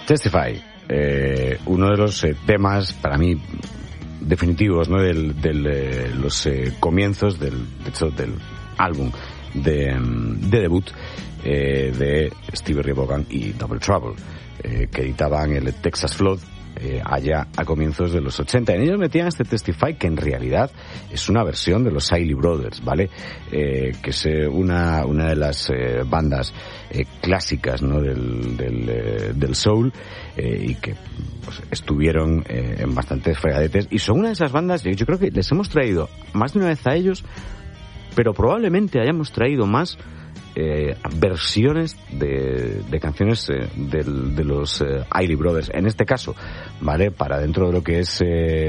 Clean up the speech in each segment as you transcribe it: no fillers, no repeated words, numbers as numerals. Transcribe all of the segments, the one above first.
Testify, uno de los temas para mí definitivos, ¿no? de los comienzos de hecho del álbum de debut de Stevie Ray Vaughan y Double Trouble, que editaban el Texas Flood allá a comienzos de los 80. En ellos metían este Testify, que en realidad es una versión de los Isley Brothers, ¿vale? Que es una de las bandas clásicas, ¿no? del soul, y que pues estuvieron en bastantes fregadetes, y son una de esas bandas, yo creo que les hemos traído más de una vez a ellos, pero probablemente hayamos traído más versiones de canciones de los Isley Brothers, en este caso, ¿vale? Para dentro de lo que es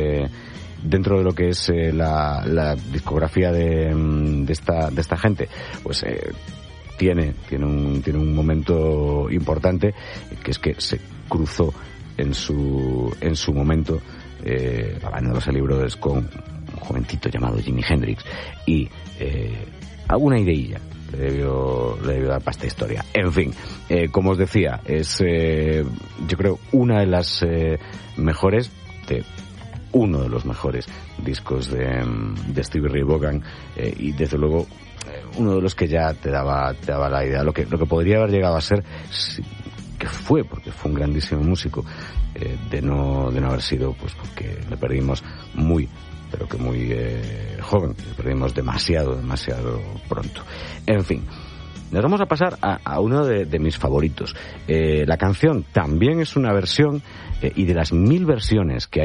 la discografía de esta gente, pues tiene un momento importante, que es que se cruzó en su momento la banda de los Isley Brothers con un jovencito llamado Jimi Hendrix, y alguna ideilla le debió dar para esta historia. En fin, como os decía, es yo creo una de las mejores, uno de los mejores discos de Stevie Ray Vaughan, y desde luego uno de los que ya te daba la idea lo que podría haber llegado a ser, porque fue un grandísimo músico, de no haber sido, pues porque le perdimos muy joven, le perdimos demasiado pronto. En fin, nos vamos a pasar a uno de mis favoritos. La canción también es una versión, y de las 1000 versiones que hay